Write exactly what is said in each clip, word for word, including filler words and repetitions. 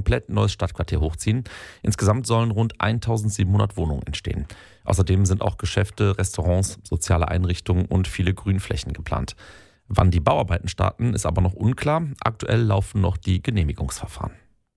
komplett neues Stadtquartier hochziehen. Insgesamt sollen rund eintausendsiebenhundert Wohnungen entstehen. Außerdem sind auch Geschäfte, Restaurants, soziale Einrichtungen und viele Grünflächen geplant. Wann die Bauarbeiten starten, ist aber noch unklar. Aktuell laufen noch die Genehmigungsverfahren.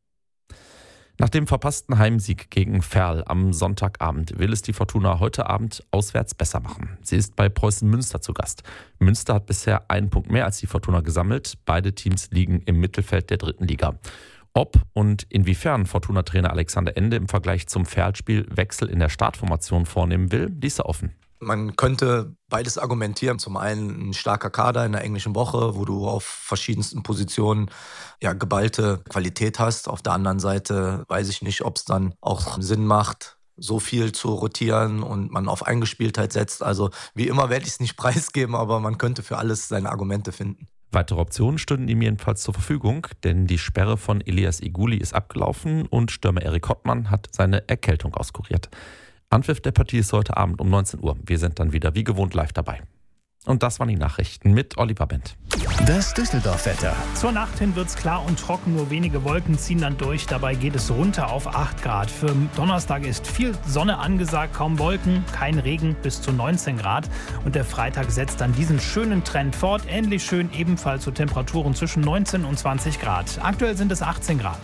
Nach dem verpassten Heimsieg gegen Verl am Sonntagabend will es die Fortuna heute Abend auswärts besser machen. Sie ist bei Preußen Münster zu Gast. Münster hat bisher einen Punkt mehr als die Fortuna gesammelt. Beide Teams liegen im Mittelfeld der dritten Liga. Ob und inwiefern Fortuna-Trainer Alexander Ende im Vergleich zum Verl-Spiel Wechsel in der Startformation vornehmen will, ließ er offen. Man könnte beides argumentieren. Zum einen ein starker Kader in der englischen Woche, wo du auf verschiedensten Positionen ja geballte Qualität hast. Auf der anderen Seite weiß ich nicht, ob es dann auch Sinn macht, so viel zu rotieren und man auf Eingespieltheit setzt. Also wie immer werde ich es nicht preisgeben, aber man könnte für alles seine Argumente finden. Weitere Optionen stünden ihm jedenfalls zur Verfügung, denn die Sperre von Elias Iguli ist abgelaufen und Stürmer Erik Hottmann hat seine Erkältung auskuriert. Anpfiff der Partie ist heute Abend um neunzehn Uhr. Wir sind dann wieder wie gewohnt live dabei. Und das waren die Nachrichten mit Oliver Bent. Das Düsseldorf-Wetter. Zur Nacht hin wird es klar und trocken, nur wenige Wolken ziehen dann durch. Dabei geht es runter auf acht Grad. Für Donnerstag ist viel Sonne angesagt, kaum Wolken, kein Regen, bis zu neunzehn Grad. Und der Freitag setzt dann diesen schönen Trend fort. Ähnlich schön ebenfalls zu Temperaturen zwischen neunzehn und zwanzig Grad. Aktuell sind es achtzehn Grad.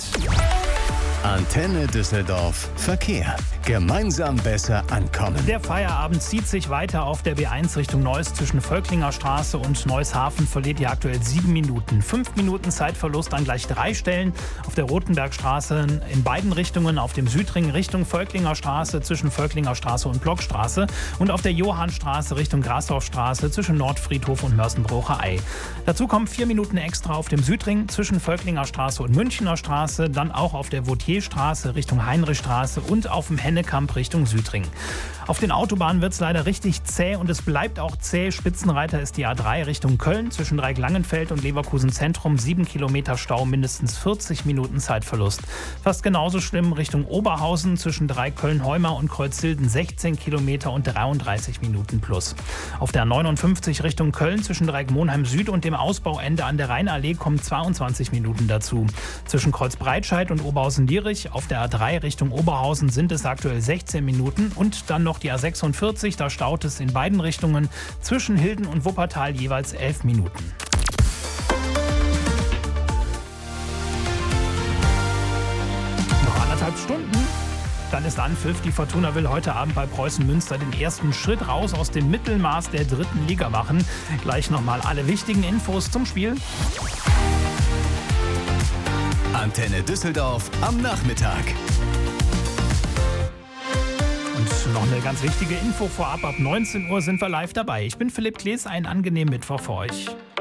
Antenne Düsseldorf Verkehr. Gemeinsam besser ankommen. Der Feierabend zieht sich weiter auf der B eins Richtung Neuss. Zwischen Völklinger Straße und Neuss-Hafen verliert ihr aktuell sieben Minuten. Fünf Minuten Zeitverlust an gleich drei Stellen. Auf der Rotenbergstraße in beiden Richtungen, auf dem Südring Richtung Völklinger Straße zwischen Völklinger Straße und Blockstraße und auf der Johannstraße Richtung Grasdorfstraße zwischen Nordfriedhof und Mörsenbrocher Ei. Dazu kommen vier Minuten extra auf dem Südring zwischen Völklinger Straße und Münchener Straße, dann auch auf der Vautierstraße Richtung Heinrichstraße und auf dem Hennekamp Richtung Südring. Auf den Autobahnen wird es leider richtig zäh und es bleibt auch zäh. Spitzenreiter ist die A drei Richtung Köln zwischen Dreieck-Langenfeld und Leverkusen Zentrum. Sieben Kilometer Stau, mindestens vierzig Minuten Zeitverlust. Fast genauso schlimm Richtung Oberhausen zwischen Dreieck-Köln-Heuma und Kreuzhilden. sechzehn Kilometer und dreiunddreißig Minuten plus. Auf der neunundfünfzig Richtung Köln zwischen Dreieck-Monheim Süd und dem Ausbauende an der Rheinallee kommen zweiundzwanzig Minuten dazu. Zwischen Kreuzbreitscheid und Oberhausen-Lierich auf der A drei Richtung Oberhausen sind es aktuell sechzehn Minuten und dann noch die A sechsundvierzig, da staut es in beiden Richtungen zwischen Hilden und Wuppertal jeweils elf Minuten. Noch anderthalb Stunden. Dann ist Anpfiff. Die Fortuna will heute Abend bei Preußen Münster den ersten Schritt raus aus dem Mittelmaß der dritten Liga machen. Gleich nochmal alle wichtigen Infos zum Spiel. Antenne Düsseldorf am Nachmittag. Und noch eine ganz wichtige Info vorab. Ab neunzehn Uhr sind wir live dabei. Ich bin Philipp Klees. Einen angenehmen Mittwoch für euch.